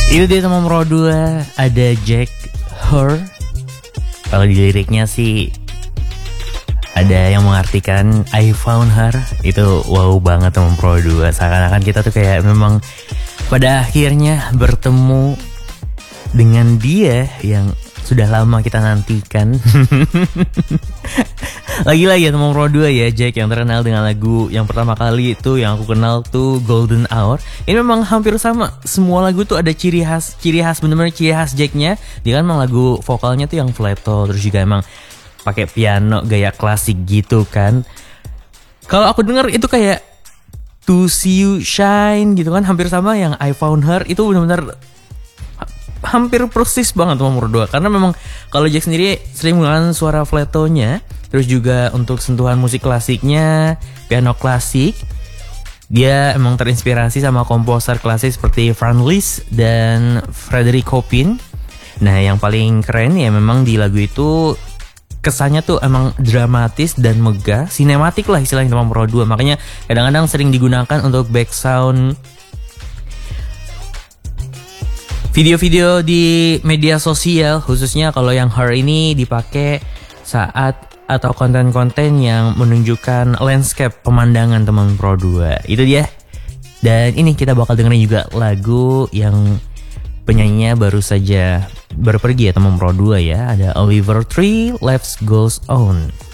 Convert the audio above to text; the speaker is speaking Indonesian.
Itu dia teman Pro 2, ada Jack Her. Kalau di liriknya sih ada yang mengartikan I found her. Itu wow banget teman Pro 2. Seakan-akan kita tuh kayak memang pada akhirnya bertemu dengan dia yang sudah lama kita nantikan. Lagi-lagi ya teman Pro 2 ya, Jack yang terkenal dengan lagu yang pertama kali itu yang aku kenal tuh Golden Hour. Ini memang hampir sama, semua lagu tuh ada ciri khas bener-bener ciri khas Jacknya. Dia kan memang lagu vokalnya tuh yang flato, terus juga emang pakai piano gaya klasik gitu kan. Kalau aku denger itu kayak To See You Shine gitu kan, hampir sama yang I Found Her. Itu bener-bener hampir persis banget teman Pro 2. Karena memang kalau Jack sendiri sering menggunakan suara flatonya, terus juga untuk sentuhan musik klasiknya, piano klasik. Dia emang terinspirasi sama komposer klasik seperti Franz Liszt dan Frédéric Chopin. Nah yang paling keren ya memang di lagu itu kesannya tuh emang dramatis dan megah, sinematik lah istilahnya teman Pro 2. Makanya kadang-kadang sering digunakan untuk background video-video di media sosial, khususnya kalau yang Her ini dipakai saat atau konten-konten yang menunjukkan landscape pemandangan teman Pro 2. Itu dia. Dan ini kita bakal dengerin juga lagu yang penyanyinya baru saja berpergi ya teman Pro 2 ya. Ada Oliver Tree, Life Goes On.